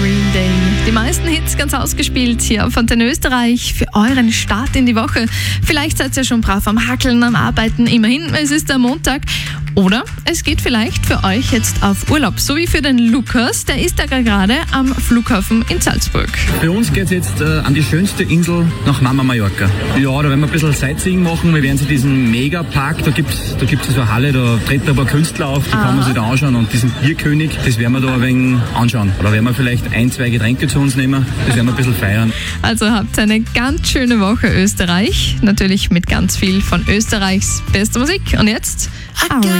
Green Day. Die meisten Hits ganz ausgespielt hier auf Antenne Österreich für euren Start in die Woche. Vielleicht seid ihr schon brav am Hackeln, am Arbeiten. Immerhin, es ist der Montag. Oder es geht vielleicht für euch jetzt auf Urlaub, so wie für den Lukas. Der ist da gerade am Flughafen in Salzburg. Für uns geht es jetzt an die schönste Insel nach Mama Mallorca. Ja, da werden wir ein bisschen Sightseeing machen. Wir werden sich diesen Megapark, da gibt's so eine Halle, da treten ein paar Künstler auf, die kann man sich da anschauen. Und diesen Bierkönig, das werden wir da ein wenig anschauen. Oder werden wir vielleicht 1-2 Getränke zu uns nehmen, das werden wir ein bisschen feiern. Also habt eine ganz schöne Woche Österreich. Natürlich mit ganz viel von Österreichs bester Musik. Und jetzt Aria.